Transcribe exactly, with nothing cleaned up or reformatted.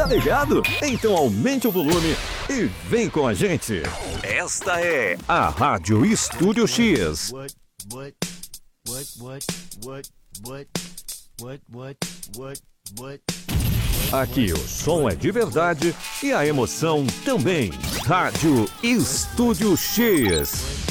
Tá ligado? Então aumente o volume e vem com a gente. Esta é a Rádio Estúdio X. What, what, what, what, what, what, what, what, what, what. Aqui o som é de verdade e a emoção também. Rádio Estúdio X.